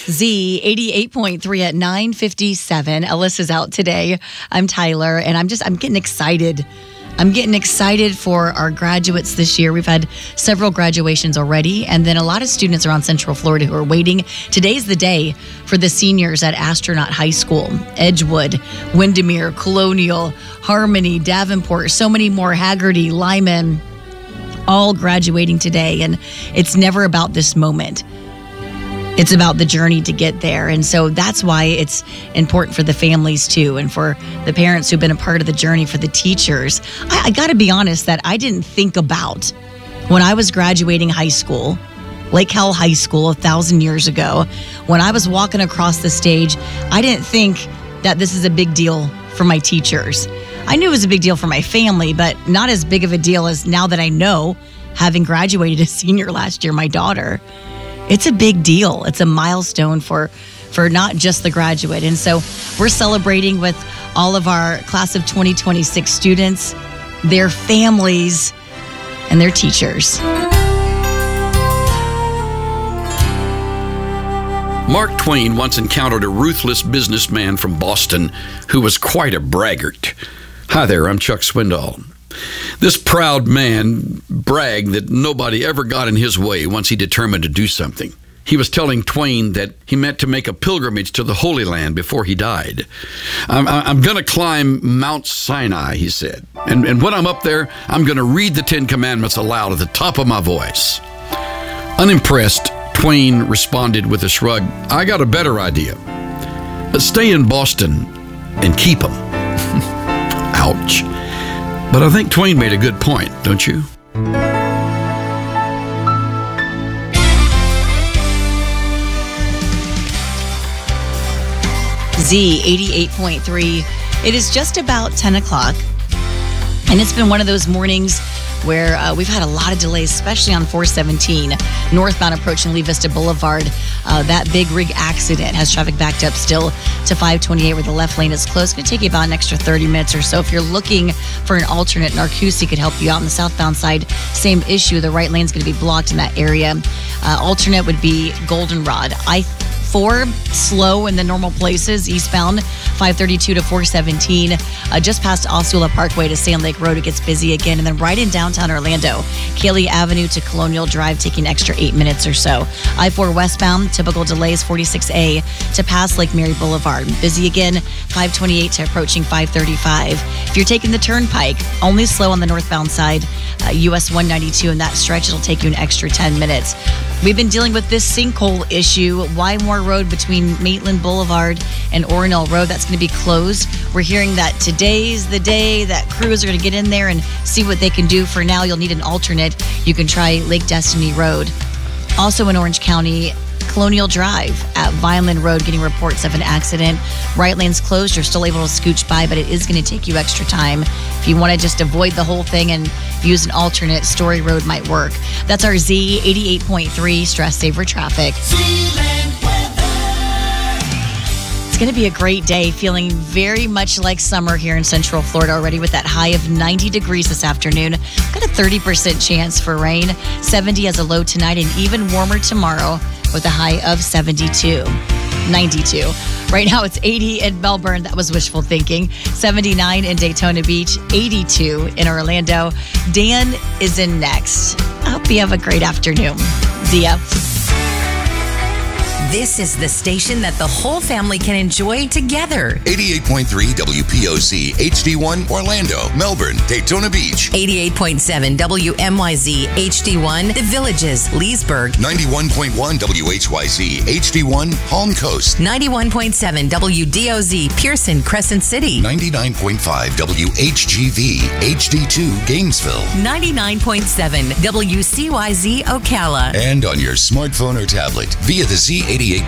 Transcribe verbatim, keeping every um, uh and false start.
Z eighty-eight point three at nine fifty-seven. Alyssa's out today. I'm Tyler, and I'm just, I'm getting excited. I'm getting excited for our graduates this year. We've had several graduations already, and then a lot of students around Central Florida who are waiting. Today's the day for the seniors at Astronaut High School, Edgewood, Windermere, Colonial, Harmony, Davenport, so many more, Haggerty, Lyman, all graduating today. And it's never about this moment. It's about the journey to get there. And so that's why it's important for the families too, and for the parents who've been a part of the journey, for the teachers. I, I got to be honest that I didn't think about when I was graduating high school, Lake Howell High School a thousand years ago, when I was walking across the stage, I didn't think that this is a big deal for my teachers. I knew it was a big deal for my family, but not as big of a deal as now that I know, having graduated a senior last year, my daughter. It's a big deal. It's a milestone for, for not just the graduate. And so we're celebrating with all of our class of twenty twenty-six students, their families, and their teachers. Mark Twain once encountered a ruthless businessman from Boston who was quite a braggart. Hi there, I'm Chuck Swindoll. This proud man bragged that nobody ever got in his way once he determined to do something. He was telling Twain that he meant to make a pilgrimage to the Holy Land before he died. I'm, I'm going to climb Mount Sinai, he said. And, and when I'm up there, I'm going to read the Ten Commandments aloud at the top of my voice. Unimpressed, Twain responded with a shrug, I got a better idea. Let's stay in Boston and keep them. Ouch. But I think Twain made a good point, don't you? Z eighty-eight point three. It is just about ten o'clock, and it's been one of those mornings where uh, we've had a lot of delays, especially on four seventeen, northbound approaching Lee Vista Boulevard. Uh, that big rig accident has traffic backed up still to five twenty-eight, where the left lane is closed. It's going to take you about an extra thirty minutes or so. If you're looking for an alternate, Narcoossee could help you out. On the southbound side, same issue. The right lane is going to be blocked in that area. Uh, alternate would be Goldenrod. I four slow in the normal places, eastbound five thirty-two to four seventeen, uh, just past Osceola Parkway to Sand Lake Road. It gets busy again, and then right in downtown Orlando, Cayley Avenue to Colonial Drive, taking an extra eight minutes or so. I four westbound, typical delays forty-six A to past Lake Mary Boulevard. Busy again, five twenty-eight to approaching five thirty-five. If you're taking the turnpike, only slow on the northbound side, uh, U S one ninety-two, and that stretch, it'll take you an extra ten minutes. We've been dealing with this sinkhole issue, Wymore Road between Maitland Boulevard and Orinell Road. That's going to be closed. We're hearing that today's the day that crews are going to get in there and see what they can do. For now, you'll need an alternate. You can try Lake Destiny Road. Also in Orange County, Colonial Drive at Vineland Road, getting reports of an accident. Right lane's closed. You're still able to scooch by, but it is going to take you extra time. If you want to just avoid the whole thing and use an alternate, Story Road might work. That's our Z eighty-eight point three Stress Saver Traffic. It's going to be a great day, feeling very much like summer here in Central Florida already, with that high of ninety degrees this afternoon. Got a thirty percent chance for rain, seventy as a low tonight, and even warmer tomorrow with a high of seventy-two, ninety-two. Right now it's eighty in Melbourne. That was wishful thinking. seventy-nine in Daytona Beach, eighty-two in Orlando. Dan is in next. I hope you have a great afternoon. See ya. This is the station that the whole family can enjoy together. eighty-eight point three W P O C H D one Orlando, Melbourne, Daytona Beach. eighty-eight point seven W M Y Z H D one The Villages, Leesburg. ninety-one point one W H Y Z H D one Palm Coast. ninety-one point seven W D O Z Pearson, Crescent City. ninety-nine point five W H G V H D two Gainesville. ninety-nine point seven W C Y Z Ocala. And on your smartphone or tablet via the Z eighty-eight